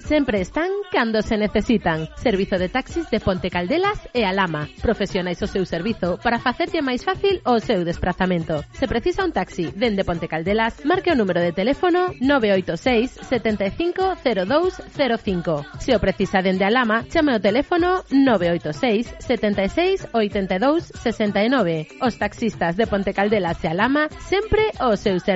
sempre están cando se necesitan. Servizo de taxis de Ponte Caldelas e Alhama. Profesionais o seu servizo para facerlle máis fácil o seu desplazamento. Se precisa un taxi dende Ponte Caldelas, marque o número de teléfono 986 75 02 05. Se o precisa dende Alhama, chame o teléfono 986 76 82 69. Os taxistas de Ponte Caldelas e Alhama sempre o seu servizo.